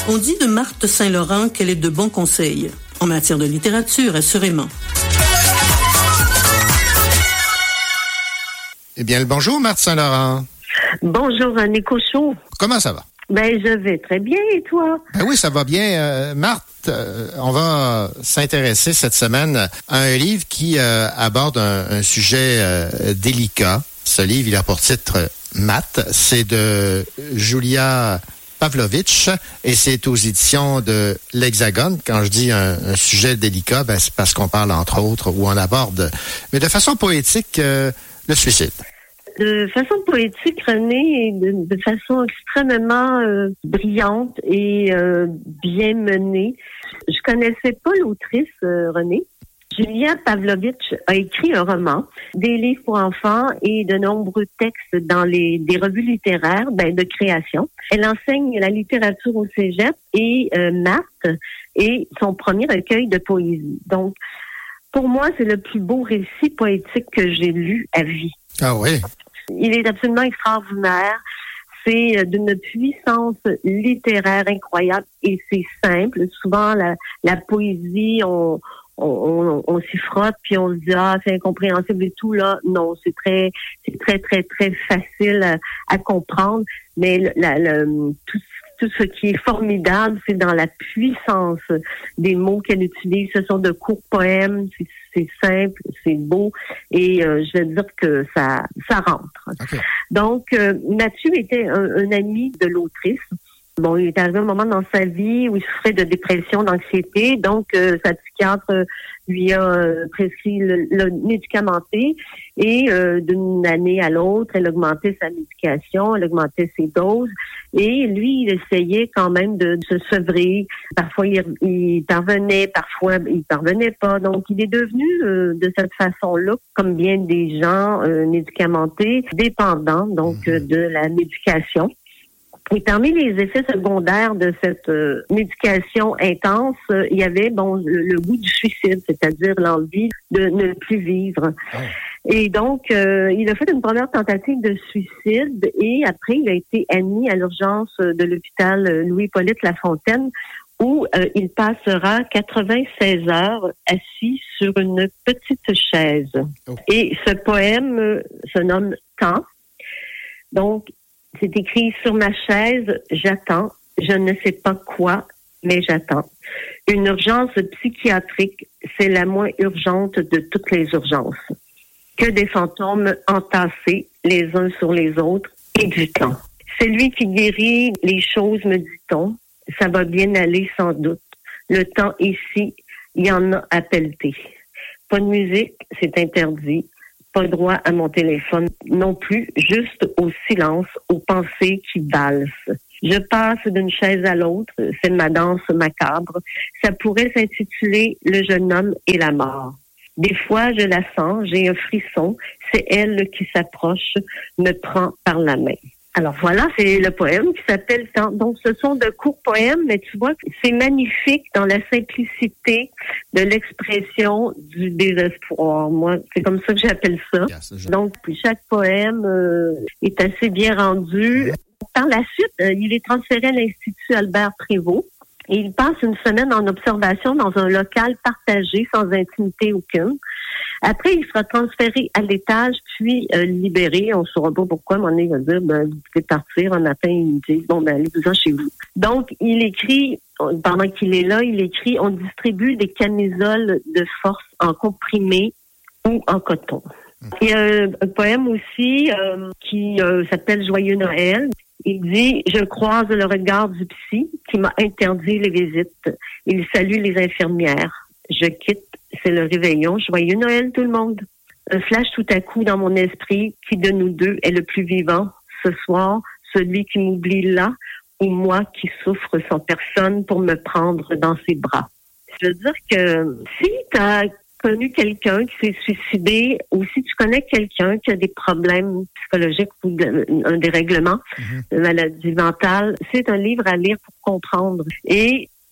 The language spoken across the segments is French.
On dit de Marthe Saint-Laurent qu'elle est de bons conseils, en matière de littérature, assurément. Eh bien, le bonjour, Marthe Saint-Laurent. Bonjour, René Cochot. Comment ça va? Ben, je vais très bien, et toi? Ben oui, ça va bien. Marthe, on va s'intéresser cette semaine à un livre qui aborde un sujet délicat. Ce livre, il a pour titre « Math ». C'est de Julia Pavlovitch et c'est aux éditions de l'Hexagone. Quand je dis un sujet délicat, ben, c'est parce qu'on parle, entre autres, où on aborde, mais de façon poétique, le suicide. De façon poétique, René, et de façon extrêmement brillante et bien menée. Je connaissais pas l'autrice, René. Julia Pavlovitch a écrit un roman, des livres pour enfants et de nombreux textes dans des revues littéraires de création. Elle enseigne la littérature au cégep et Math est son premier recueil de poésie. Donc, pour moi, c'est le plus beau récit poétique que j'ai lu à vie. Ah oui? Il est absolument extraordinaire. C'est d'une puissance littéraire incroyable et c'est simple. Souvent, la poésie, on s'y frotte puis on se dit c'est incompréhensible et tout là. Non, c'est très facile à comprendre. Mais tout ce qui est formidable, c'est dans la puissance des mots qu'elle utilise. Ce sont de courts poèmes, c'est simple, c'est beau, et je vais dire que ça rentre. Okay. Donc, Mathieu était un ami de l'autrice. Bon, il est arrivé un moment dans sa vie où il souffrait de dépression, d'anxiété, donc sa psychiatre lui a prescrit le médicamenté et d'une année à l'autre, elle augmentait sa médication, elle augmentait ses doses et lui, il essayait quand même de se sevrer. Parfois, il parvenait, parfois, il parvenait pas. Donc, il est devenu de cette façon-là, comme bien des gens médicamentés, dépendants donc de la médication. Et parmi les effets secondaires de cette médication intense, il y avait le goût du suicide, c'est-à-dire l'envie de ne plus vivre. Oh. Et donc, il a fait une première tentative de suicide et après, il a été admis à l'urgence de l'hôpital Louis-Hippolyte Lafontaine où il passera 96 heures assis sur une petite chaise. Oh. Et ce poème se nomme « Temps ». Donc, c'est écrit sur ma chaise, j'attends, je ne sais pas quoi, mais j'attends. Une urgence psychiatrique, c'est la moins urgente de toutes les urgences. Que des fantômes entassés les uns sur les autres et du temps. C'est lui qui guérit les choses, me dit-on. Ça va bien aller sans doute. Le temps ici, il y en a à pelleter. Pas de musique, c'est interdit. Pas droit à mon téléphone non plus, juste au silence, aux pensées qui valsent. Je passe d'une chaise à l'autre, c'est ma danse macabre. Ça pourrait s'intituler « Le jeune homme et la mort ». Des fois, je la sens, j'ai un frisson, c'est elle qui s'approche, me prend par la main. Alors voilà, c'est le poème qui s'appelle « Temps ». Donc, ce sont de courts poèmes, mais tu vois, c'est magnifique dans la simplicité de l'expression du désespoir. Moi, c'est comme ça que j'appelle ça. Donc, chaque poème est assez bien rendu. Par la suite, il est transféré à l'Institut Albert Prévost. Et il passe une semaine en observation dans un local partagé sans intimité aucune. Après, il sera transféré à l'étage, puis libéré. On ne saura pas pourquoi. À un moment donné, il va dire, vous pouvez partir. Un matin, il dit, allez-vous-en chez vous. Donc, il écrit, pendant qu'il est là, il écrit, on distribue des camisoles de force en comprimé ou en coton. Il y a un poème aussi qui s'appelle Joyeux Noël. Il dit, je croise le regard du psy qui m'a interdit les visites. Il salue les infirmières. Je quitte, c'est le réveillon. Joyeux Noël tout le monde. Un flash tout à coup dans mon esprit, qui de nous deux est le plus vivant ce soir, celui qui m'oublie là, ou moi qui souffre sans personne pour me prendre dans ses bras. Je veux dire que si tu as connu quelqu'un qui s'est suicidé ou si tu connais quelqu'un qui a des problèmes psychologiques ou un dérèglement de maladie mentale, c'est un livre à lire pour comprendre. Et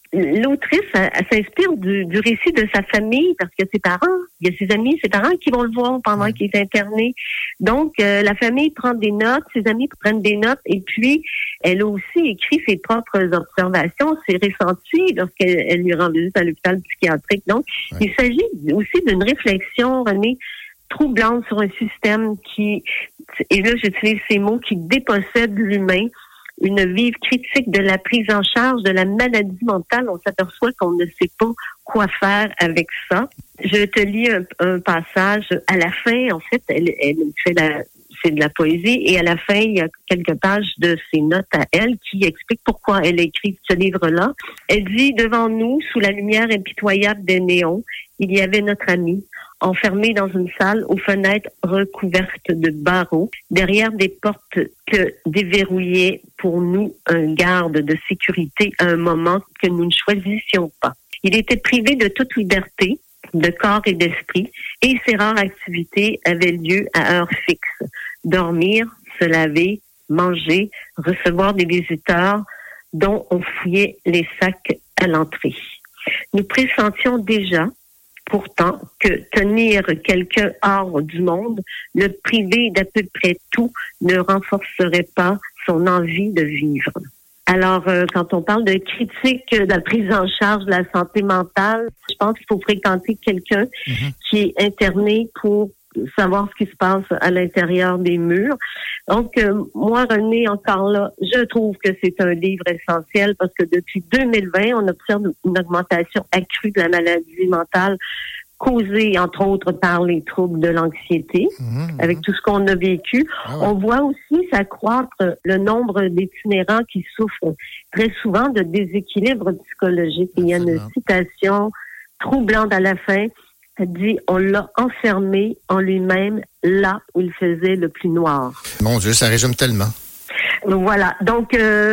l'autrice, elle s'inspire du récit de sa famille parce que ses parents, il y a ses amis, ses parents qui vont le voir pendant qu'il est interné. Donc, la famille prend des notes, ses amis prennent des notes et puis elle a aussi écrit ses propres observations, ses ressentis lorsqu'elle lui rend visite à l'hôpital psychiatrique. Donc, il s'agit aussi d'une réflexion, René, troublante sur un système qui, et là j'utilise ces mots, qui dépossède l'humain. Une vive critique de la prise en charge de la maladie mentale. On s'aperçoit qu'on ne sait pas quoi faire avec ça. Je te lis un passage. À la fin, en fait, elle fait c'est de la poésie et à la fin, il y a quelques pages de ses notes à elle qui expliquent pourquoi elle a écrit ce livre-là. Elle dit, devant nous, sous la lumière impitoyable des néons, il y avait notre ami, enfermé dans une salle aux fenêtres recouvertes de barreaux, derrière des portes que déverrouillait pour nous un garde de sécurité à un moment que nous ne choisissions pas. Il était privé de toute liberté, de corps et d'esprit, et ses rares activités avaient lieu à heure fixe. Dormir, se laver, manger, recevoir des visiteurs dont on fouillait les sacs à l'entrée. Nous pressentions déjà pourtant que tenir quelqu'un hors du monde, le priver d'à peu près tout, ne renforcerait pas son envie de vivre. Alors, quand on parle de critique de la prise en charge de la santé mentale, je pense qu'il faut fréquenter quelqu'un qui est interné pour savoir ce qui se passe à l'intérieur des murs. Donc, moi, René, encore là, je trouve que c'est un livre essentiel parce que depuis 2020, on observe une augmentation accrue de la maladie mentale causée, entre autres, par les troubles de l'anxiété, avec tout ce qu'on a vécu. On voit aussi s'accroître le nombre d'itinérants qui souffrent très souvent de déséquilibre psychologique. Il y a une citation troublante à la fin. Elle dit, on l'a enfermé en lui-même là où il faisait le plus noir. Mon Dieu, ça résume tellement. Voilà. Donc,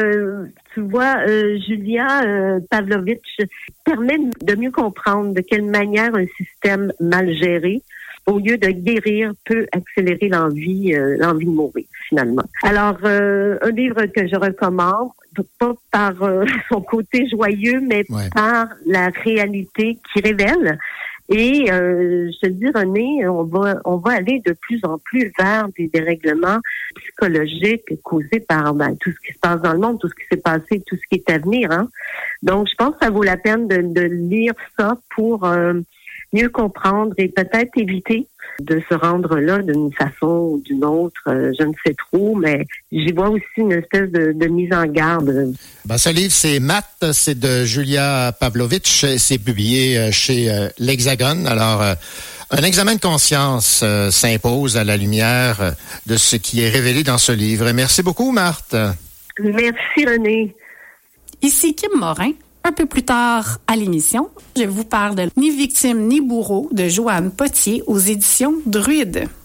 tu vois, Julia Pavlovitch permet de mieux comprendre de quelle manière un système mal géré, au lieu de guérir, peut accélérer l'envie de mourir, finalement. Alors, un livre que je recommande, pas par son côté joyeux, mais par la réalité qui révèle. Et je te dis, René, on va aller de plus en plus vers des dérèglements psychologiques causés par tout ce qui se passe dans le monde, tout ce qui s'est passé, tout ce qui est à venir. Hein. Donc, je pense que ça vaut la peine de lire ça pour mieux comprendre et peut-être éviter de se rendre là d'une façon ou d'une autre. Je ne sais trop, mais j'y vois aussi une espèce de mise en garde. Ben, ce livre, c'est Matt, c'est de Julia Pavlovitch. C'est publié chez l'Hexagone. Alors, un examen de conscience s'impose à la lumière de ce qui est révélé dans ce livre. Merci beaucoup, Marthe. Merci, René. Ici Kim Morin. Un peu plus tard à l'émission, je vous parle de Ni victime ni bourreau de Joanne Potier aux éditions Druide.